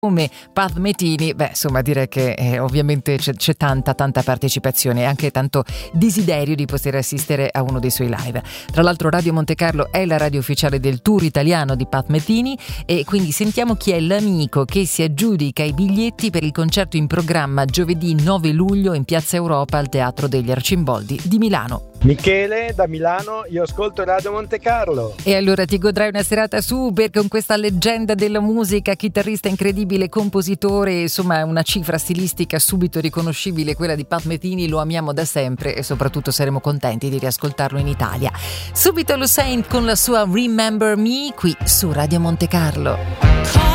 come Pat Metini, insomma direi che ovviamente c'è tanta partecipazione e anche tanto desiderio di poter assistere a uno dei suoi live. Tra l'altro Radio Montecarlo è la radio ufficiale del tour italiano di Pat Metini e quindi sentiamo chi è l'amico che si aggiudica i biglietti per il concerto in programma giovedì 9 luglio in Piazza Europa al Teatro degli Arcimboldi di Milano. Michele da Milano, io ascolto Radio Montecarlo. E allora ti godrai una serata super con questa leggenda della musica, chitarrista incredibile, compositore, insomma una cifra stilistica subito riconoscibile, quella di Pat Metini. Lo amiamo da sempre e soprattutto saremo contenti di riascoltarlo in Italia. Subito lo Saint con la sua Remember Me qui su Radio Montecarlo.